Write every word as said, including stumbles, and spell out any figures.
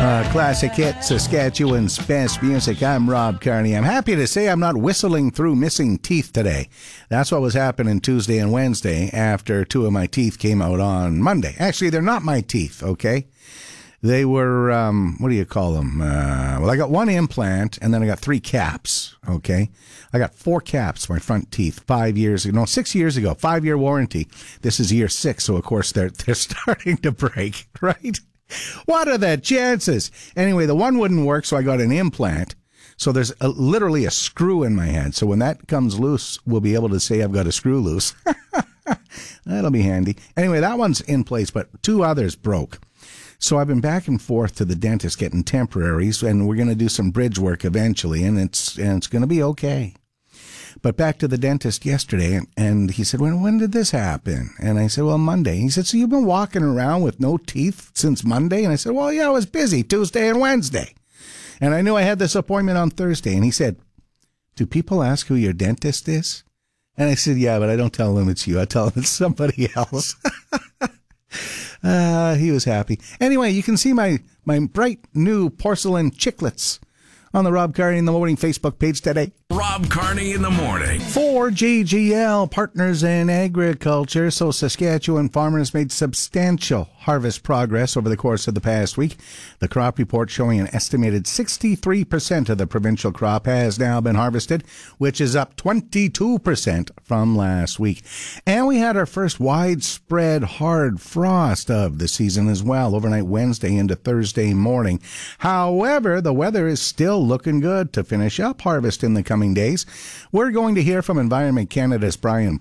Uh, classic hit, Saskatchewan's best music. I'm Rob Carney. I'm happy to say I'm not whistling through missing teeth today. That's what was happening Tuesday and Wednesday after two of my teeth came out on Monday. Actually, they're not my teeth, okay? They were, um, what do you call them? Uh, well, I got one implant, and then I got three caps, okay? I got four caps, my front teeth, five years ago. No, six years ago, five-year warranty. This is year six, so, of course, they're they're starting to break, right? What are the chances? Anyway, the one wouldn't work, so I got an implant. So there's a, literally a screw in my head. So when that comes loose, we'll be able to say I've got a screw loose. That'll be handy. Anyway, that one's in place, but two others broke. So I've been back and forth to the dentist getting temporaries, and we're going to do some bridge work eventually, and it's and it's going to be okay. But back to the dentist yesterday, and he said, when, when did this happen? And I said, well, Monday. He said, so you've been walking around with no teeth since Monday? And I said, well, yeah, I was busy Tuesday and Wednesday. And I knew I had this appointment on Thursday. And he said, do people ask who your dentist is? And I said, yeah, but I don't tell them it's you. I tell them it's somebody else. uh, he was happy. Anyway, you can see my, my bright new porcelain chiclets on the Rob Carney in the Morning Facebook page today. Rob Carney in the Morning. For G G L, Partners in Agriculture. So Saskatchewan farmers made substantial harvest progress over the course of the past week. The crop report showing an estimated sixty-three percent of the provincial crop has now been harvested, which is up twenty-two percent from last week. And we had our first widespread hard frost of the season as well, overnight Wednesday into Thursday morning. However, the weather is still looking good to finish up harvest in the coming days. We're going to hear from Environment Canada's Brian